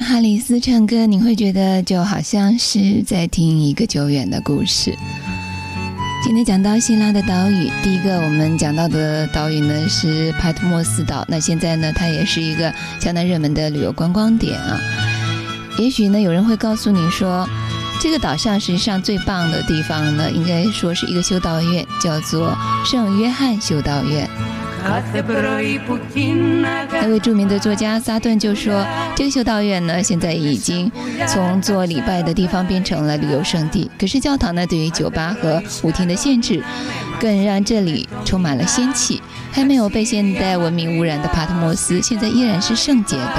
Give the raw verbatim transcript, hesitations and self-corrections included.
哈里斯唱歌，你会觉得就好像是在听一个久远的故事。今天讲到希腊的岛屿，第一个我们讲到的岛屿呢是帕特莫斯岛，那现在呢它也是一个相当热门的旅游观光点啊。也许呢有人会告诉你说，这个岛上实际上最棒的地方呢应该说是一个修道院，叫做圣约翰修道院。那位著名的作家萨顿就说，这个修道院呢现在已经从做礼拜的地方变成了旅游胜地，可是教堂呢对于酒吧和舞厅的限制更让这里充满了仙气。还没有被现代文明污染的帕特莫斯现在依然是圣洁的。